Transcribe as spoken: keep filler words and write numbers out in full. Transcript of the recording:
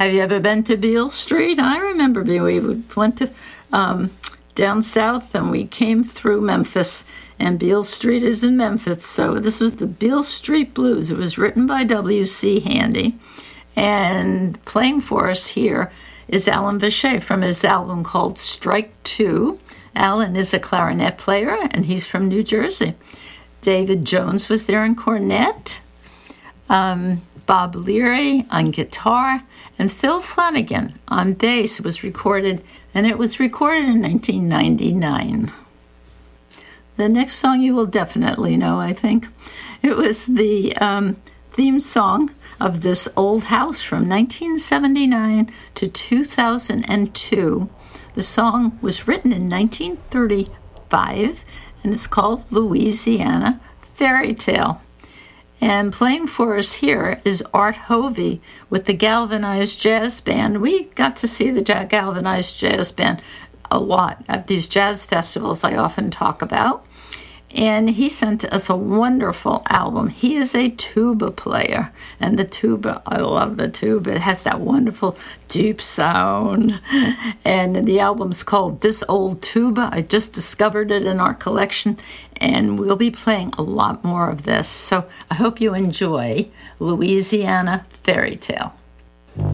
Have you ever been to Beale Street? I remember we went to um, down south and we came through Memphis, and Beale Street is in Memphis. So this was the Beale Street Blues. It was written by W C Handy, and playing for us here is Alan Vacher from his album called Strike Two. Alan is a clarinet player, and he's from New Jersey. David Jones was there in cornet, um, Bob Leary on guitar, and Phil Flanagan on bass. It was recorded, and it was recorded in nineteen ninety-nine. The next song you will definitely know, I think. It was the um, theme song of This Old House from nineteen seventy-nine to two thousand two. The song was written in nineteen thirty-five, and it's called Louisiana Fairy Tale. And playing for us here is Art Hovey with the Galvanized Jazz Band. We got to see the Galvanized Jazz Band a lot at these jazz festivals I often talk about. And he sent us a wonderful album. He is a tuba player, and the tuba, I love the tuba. It has that wonderful deep sound. And the album's called This Old Tuba. I just discovered it in our collection, and we'll be playing a lot more of this. So I hope you enjoy Louisiana Fairy Tale.